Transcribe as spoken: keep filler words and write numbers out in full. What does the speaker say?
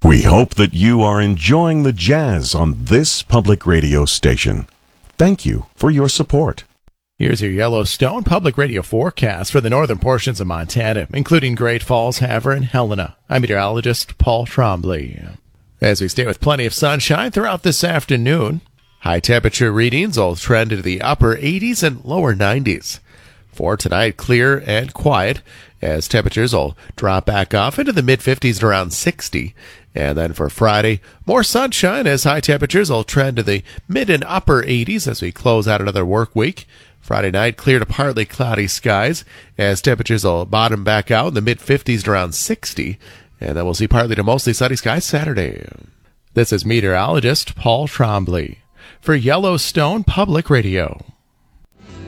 We hope that you are enjoying the jazz on this public radio station. Thank you for your support. Here's your Yellowstone Public Radio forecast for the northern portions of Montana, including Great Falls, Havre, and Helena. I'm meteorologist Paul Trombley. As we stay with plenty of sunshine throughout this afternoon, high temperature readings will trend into the upper eighties and lower nineties. For tonight, clear and quiet, as temperatures will drop back off into the mid-fifties and around sixty. And then for Friday, more sunshine as high temperatures will trend to the mid and upper eighties as we close out another work week. Friday night, clear to partly cloudy skies as temperatures will bottom back out in the mid-fifties to around sixty. And then we'll see partly to mostly sunny skies Saturday. This is meteorologist Paul Trombley for Yellowstone Public Radio.